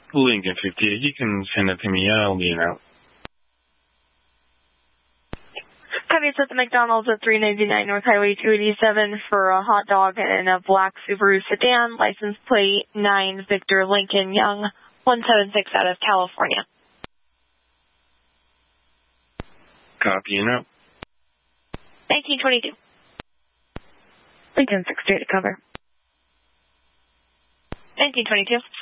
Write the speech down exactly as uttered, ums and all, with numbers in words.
Lincoln fifty-eight, you can send it to me. I'll be out. Copy, it's at the McDonald's at three ninety-nine North Highway two eighty-seven for a hot dog and a black Subaru sedan, license plate nine Victor Lincoln Young, one seven six out of California. Copy and out. nineteen twenty-two. Lincoln six three to cover. nineteen twenty-two.